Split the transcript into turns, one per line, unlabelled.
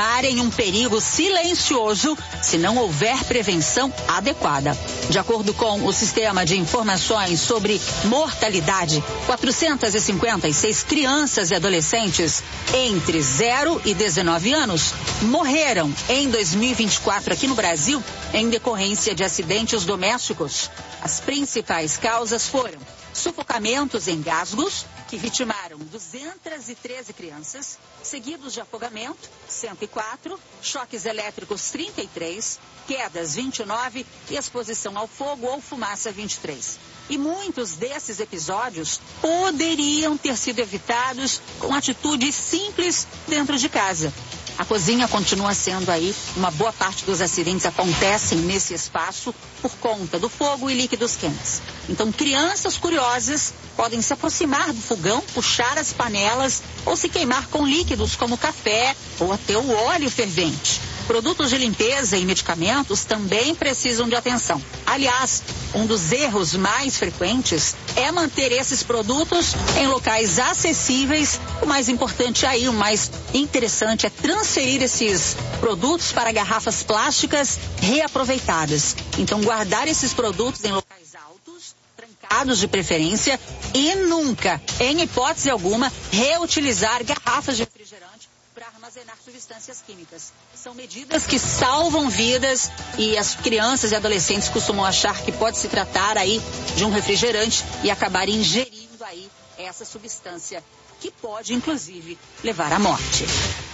transformarem em um perigo silencioso se não houver prevenção adequada. De acordo com o Sistema de Informações sobre Mortalidade, 456 crianças e adolescentes entre 0 e 19 anos morreram em 2024 aqui no Brasil em decorrência de acidentes domésticos. As principais causas foram sufocamentos em gasgos, que vitimaram 213 crianças, seguidos de afogamento, 104, choques elétricos, 33, quedas, 29 e exposição ao fogo ou fumaça, 23. E muitos desses episódios poderiam ter sido evitados com atitudes simples dentro de casa. A cozinha continua sendo aí, uma boa parte dos acidentes acontecem nesse espaço por conta do fogo e líquidos quentes. Então, crianças curiosas podem se aproximar do fogão, puxar as panelas ou se queimar com líquidos como café ou até o óleo fervente. Produtos de limpeza e medicamentos também precisam de atenção. Aliás, um dos erros mais frequentes é manter esses produtos em locais acessíveis. O mais importante aí, o mais interessante é transferir esses produtos para garrafas plásticas reaproveitadas. Então, guardar esses produtos em locais altos, trancados de preferência, e nunca, em hipótese alguma, reutilizar garrafas de refrigerante para armazenar substâncias químicas. São medidas que salvam vidas e as crianças e adolescentes costumam achar que pode se tratar aí de um refrigerante e acabar ingerindo aí essa substância que pode, inclusive, levar à morte.